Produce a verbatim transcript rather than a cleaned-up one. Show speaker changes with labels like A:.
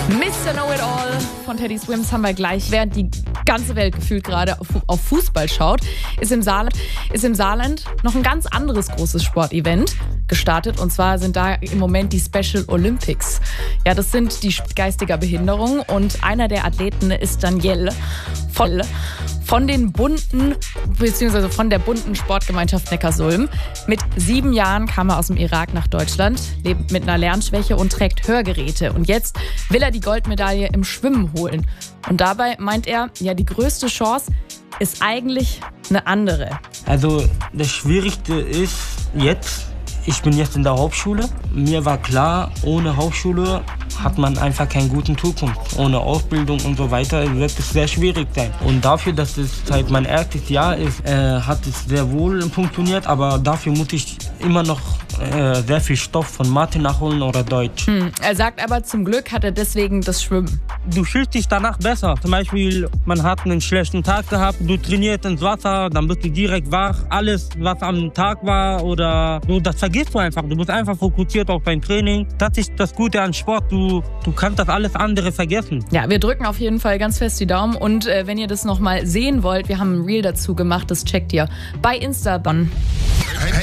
A: Mister Know-It-All von Teddy Swims haben wir gleich, während die ganze Welt gefühlt gerade auf Fußball schaut, ist im Saarland, ist im Saarland noch ein ganz anderes großes Sportevent gestartet. Und zwar sind da im Moment die Special Olympics. Ja, das sind die geistiger Behinderung. Und einer der Athleten ist Daniel von, von den bunten, beziehungsweise von der bunten Sportgemeinschaft Neckarsulm. Mit sieben Jahren kam er aus dem Irak nach Deutschland, lebt mit einer Lernschwäche und trägt Hörgeräte. Und jetzt will er die Goldmedaille im Schwimmen holen. Und dabei meint er, ja, die größte Chance ist eigentlich eine andere.
B: Also das Schwierigste ist jetzt, ich bin jetzt in der Hauptschule. Mir war klar, ohne Hauptschule hat man einfach keinen guten Zukunft. Ohne Ausbildung und so weiter wird es sehr schwierig sein. Und dafür, dass es halt mein erstes Jahr ist, äh, hat es sehr wohl funktioniert. Aber dafür muss ich immer noch äh, sehr viel Stoff von Mathe nachholen oder Deutsch.
A: Hm. Er sagt aber, zum Glück hat er deswegen das Schwimmen.
B: Du fühlst dich danach besser. Zum Beispiel, man hat einen schlechten Tag gehabt, du trainierst ins Wasser, dann bist du direkt wach. Alles, was am Tag war oder so, das vergisst du einfach. Du bist einfach fokussiert auf dein Training. Das ist das Gute an Sport. Du, du kannst das alles andere vergessen.
A: Ja, wir drücken auf jeden Fall ganz fest die Daumen. Und äh, wenn ihr das nochmal sehen wollt, wir haben ein Reel dazu gemacht, das checkt ihr bei Insta dann.